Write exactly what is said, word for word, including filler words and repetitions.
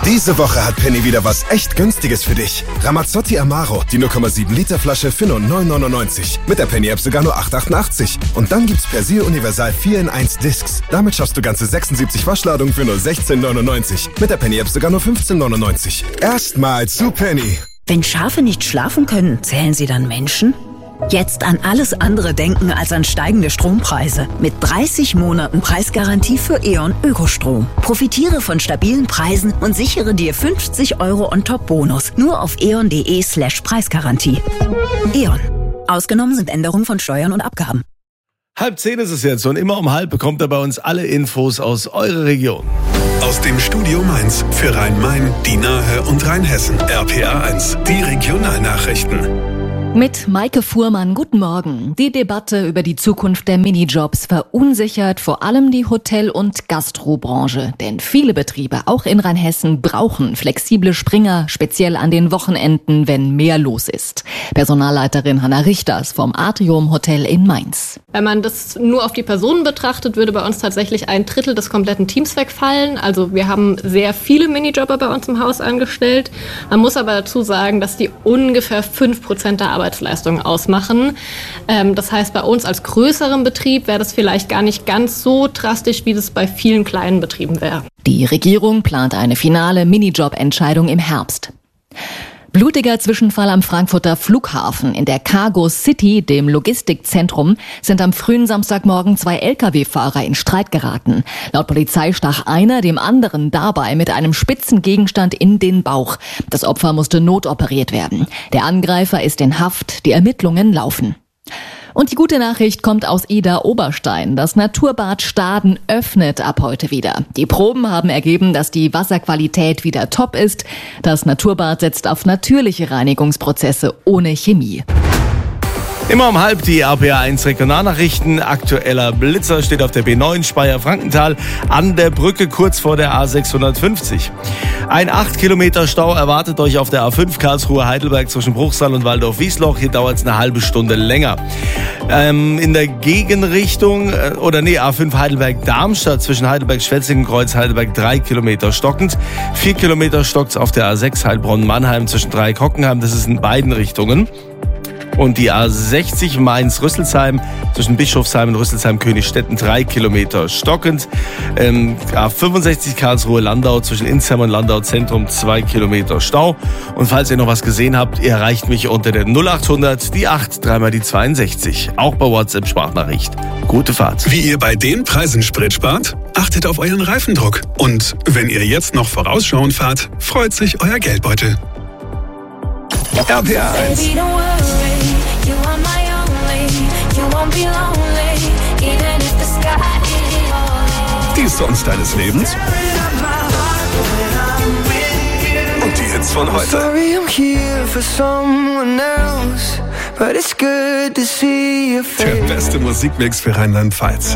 Diese Woche hat Penny wieder was echt Günstiges für dich. Ramazzotti Amaro, die null Komma sieben Liter Flasche für nur neun neunundneunzig. Mit der Penny-App sogar nur acht achtundachtzig. Und dann gibt's Persil Universal vier in eins Discs. Damit schaffst du ganze sechsundsiebzig Waschladungen für nur sechzehn neunundneunzig. Mit der Penny-App sogar nur fünfzehn neunundneunzig. Erstmal zu Penny. Wenn Schafe nicht schlafen können, zählen sie dann Menschen? Jetzt an alles andere denken als an steigende Strompreise. Mit dreißig Monaten Preisgarantie für E.ON Ökostrom. Profitiere von stabilen Preisen und sichere dir fünfzig Euro On-Top-Bonus. Nur auf eon.de slash Preisgarantie. E.ON. Ausgenommen sind Änderungen von Steuern und Abgaben. Halb zehn ist es jetzt und immer um halb bekommt ihr bei uns alle Infos aus eurer Region. Aus dem Studio Mainz für Rhein-Main, die Nahe und Rheinhessen. R P A eins, die Regionalnachrichten. Mit Maike Fuhrmann, guten Morgen. Die Debatte über die Zukunft der Minijobs verunsichert vor allem die Hotel- und Gastrobranche. Denn viele Betriebe, auch in Rheinhessen, brauchen flexible Springer, speziell an den Wochenenden, wenn mehr los ist. Personalleiterin Hanna Richters vom Atrium Hotel in Mainz. Wenn man das nur auf die Personen betrachtet, würde bei uns tatsächlich ein Drittel des kompletten Teams wegfallen. Also wir haben sehr viele Minijobber bei uns im Haus angestellt. Man muss aber dazu sagen, dass die ungefähr fünf Prozent der Arbeitsleistung ausmachen. Ähm, das heißt, bei uns als größerem Betrieb wäre das vielleicht gar nicht ganz so drastisch, wie das bei vielen kleinen Betrieben wäre. Die Regierung plant eine finale Minijob-Entscheidung im Herbst. Blutiger Zwischenfall am Frankfurter Flughafen. In der Cargo City, dem Logistikzentrum, sind am frühen Samstagmorgen zwei L K W-Fahrer in Streit geraten. Laut Polizei stach einer dem anderen dabei mit einem spitzen Gegenstand in den Bauch. Das Opfer musste notoperiert werden. Der Angreifer ist in Haft. Die Ermittlungen laufen. Und die gute Nachricht kommt aus Idar-Oberstein. Das Naturbad Staden öffnet ab heute wieder. Die Proben haben ergeben, dass die Wasserqualität wieder top ist. Das Naturbad setzt auf natürliche Reinigungsprozesse ohne Chemie. Immer um halb die R P A eins Regionalnachrichten. Aktueller Blitzer steht auf der B neun Speyer-Frankenthal an der Brücke kurz vor der A sechshundertfünfzig. Ein acht Kilometer Stau erwartet euch auf der A fünf Karlsruhe-Heidelberg zwischen Bruchsal und Waldorf-Wiesloch. Hier dauert es eine halbe Stunde länger. Ähm, in der Gegenrichtung, äh, oder nee, A fünf Heidelberg-Darmstadt zwischen Heidelberg-Schwetzingen-Kreuz, Heidelberg drei Kilometer stockend. Vier Kilometer stockt's auf der A sechs Heilbronn-Mannheim zwischen Dreieck-Hockenheim. Das ist in beiden Richtungen. Und die A sechzig Mainz-Rüsselsheim zwischen Bischofsheim und Rüsselsheim-Königstetten drei Kilometer stockend. Ähm, A fünfundsechzig Karlsruhe-Landau zwischen Insheim und Landau-Zentrum zwei Kilometer Stau. Und falls ihr noch was gesehen habt, ihr erreicht mich unter der null achthundert, die acht, dreimal die zweiundsechzig. Auch bei WhatsApp-Sprachnachricht. Gute Fahrt. Wie ihr bei den Preisen Sprit spart? Achtet auf euren Reifendruck. Und wenn ihr jetzt noch vorausschauend fahrt, freut sich euer Geldbeutel. R P A eins. Die Songs deines Lebens und die Hits von heute. Der beste Musikmix für Rheinland-Pfalz.